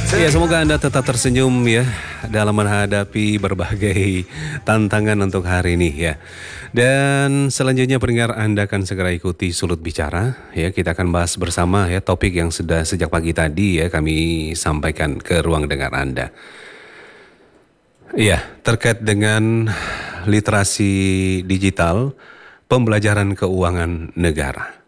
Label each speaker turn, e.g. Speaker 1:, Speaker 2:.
Speaker 1: Ya, semoga Anda tetap tersenyum ya dalam menghadapi berbagai tantangan untuk hari ini ya. Dan selanjutnya pendengar Anda akan segera ikuti Sulut Bicara ya. Kita akan bahas bersama ya topik yang sudah sejak pagi tadi ya kami sampaikan ke ruang dengar Anda. Iya, terkait dengan literasi digital, pembelajaran keuangan negara.